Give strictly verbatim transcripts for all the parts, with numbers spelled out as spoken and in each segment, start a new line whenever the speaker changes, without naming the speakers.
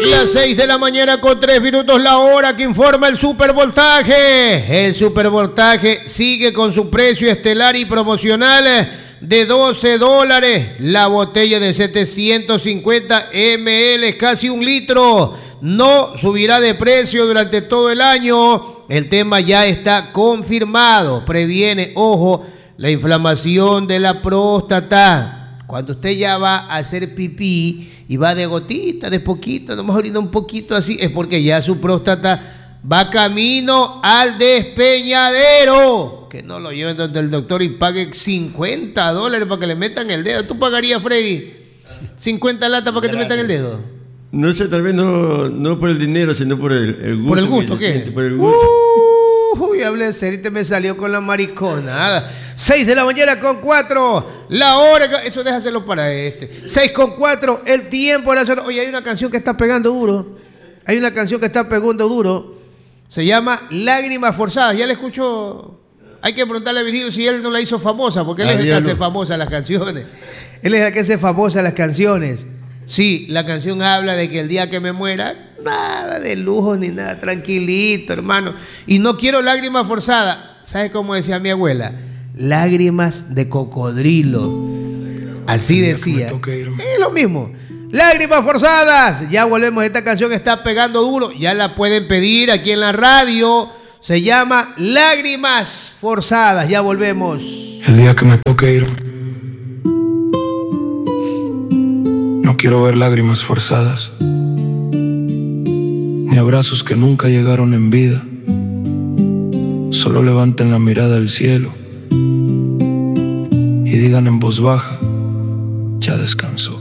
Las seis de la mañana con tres minutos la hora que informa el supervoltaje. El supervoltaje sigue con su precio estelar y promocional de doce dólares. La botella de setecientos cincuenta mililitros, casi un litro. No subirá de precio durante todo el año. El tema ya está confirmado. Previene, ojo, la inflamación de la próstata. Cuando usted ya va a hacer pipí y va de gotita, de poquito, nomás ahorita un poquito así, es porque ya su próstata va camino al despeñadero. Que no lo lleven donde el doctor y pague cincuenta dólares para que le metan el dedo. ¿Tú pagarías, Freddy, cincuenta latas para que te metan el dedo?
No sé, tal vez no, no por el dinero, sino por el, el gusto.
¿Por el gusto qué?
Siente, por el gusto.
Uh, uy, hablé serio y te me salió con la mariconada. seis de la mañana con cuatro. La hora, eso déjaselo para este. seis con cuatro, el tiempo nacional. Oye, hay una canción que está pegando duro. Hay una canción que está pegando duro. Se llama Lágrimas Forzadas. ¿Ya la escuchó? Hay que preguntarle a Virgilio si él no la hizo famosa, porque él ah, es el que hace no. famosas las canciones. Él es el que hace famosas las canciones. Sí, la canción habla de que el día que me muera, nada de lujo ni nada, tranquilito, hermano. Y no quiero lágrimas forzadas. ¿Sabes cómo decía mi abuela? Lágrimas de cocodrilo. Así decía. Es lo mismo. Lágrimas forzadas. Ya volvemos. Esta canción está pegando duro. Ya la pueden pedir aquí en la radio. Se llama Lágrimas Forzadas. Ya volvemos.
El día que me toque ir, no quiero ver lágrimas forzadas, ni abrazos que nunca llegaron en vida. Solo levanten la mirada al cielo y digan en voz baja: ya descansó.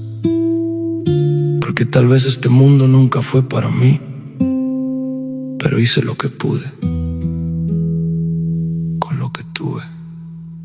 Porque tal vez este mundo nunca fue para mí, pero hice lo que pude.